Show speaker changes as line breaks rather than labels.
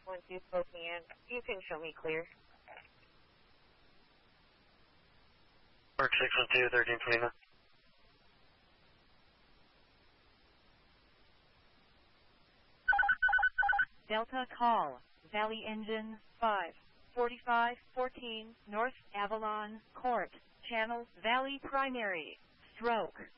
612 Spokane. You can show me clear.
Mark 612, 1329.
Delta call, Valley Engine 5, 4514 North Avalon Court, Channel Valley Primary, Stroke.